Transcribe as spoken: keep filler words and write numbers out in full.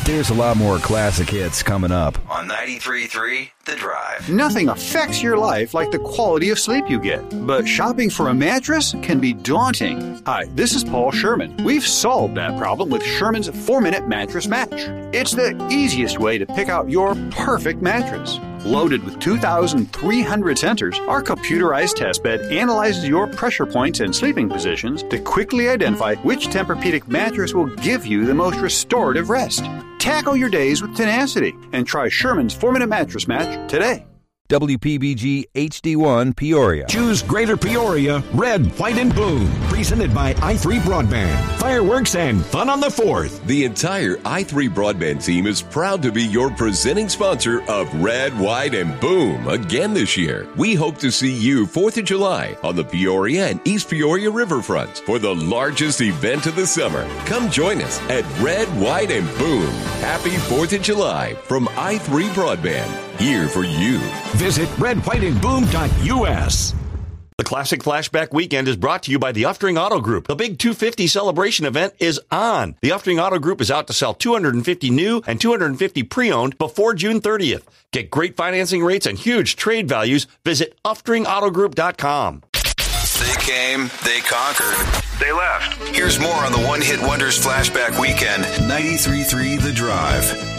There's a lot more classic hits coming up on ninety-three point three The Drive. Nothing affects your life like the quality of sleep you get, but shopping for a mattress can be daunting. Hi, this is Paul Sherman. We've solved that problem with Sherman's four-minute mattress match. It's the easiest way to pick out your perfect mattress. Loaded with two thousand three hundred sensors, our computerized test bed analyzes your pressure points and sleeping positions to quickly identify which Tempur-Pedic mattress will give you the most restorative rest. Tackle your days with tenacity and try Sherman's four-minute mattress match today. W P B G H D one Peoria. Choose Greater Peoria, red, white, and blue. Presented by i three Broadband. Fireworks and fun on the fourth. The entire i three Broadband team is proud to be your presenting sponsor of Red, White, and Boom again this year. We hope to see you fourth of July on the Peoria and East Peoria riverfronts for the largest event of the summer. Come join us at Red, White, and Boom. Happy fourth of July from i three Broadband. Here for you. Visit red white and boom dot U S. The Classic Flashback Weekend is brought to you by the Uftring Auto Group. The big two fifty celebration event is on. The Uftring Auto Group is out to sell two hundred fifty new and two hundred fifty pre-owned before June thirtieth. Get great financing rates and huge trade values. Visit uftring auto group dot com. They came, they conquered, they left. Here's more on the One Hit Wonders Flashback Weekend. ninety-three point three The Drive.